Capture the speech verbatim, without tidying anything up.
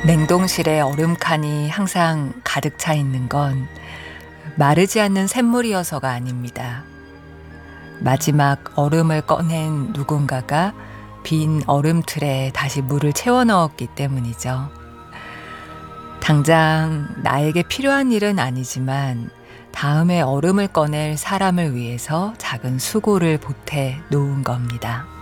냉동실에 얼음칸이 항상 가득 차 있는 건 마르지 않는 샘물이어서가 아닙니다. 마지막 얼음을 꺼낸 누군가가 빈 얼음틀에 다시 물을 채워 넣었기 때문이죠. 당장 나에게 필요한 일은 아니지만 다음에 얼음을 꺼낼 사람을 위해서 작은 수고를 보태 놓은 겁니다.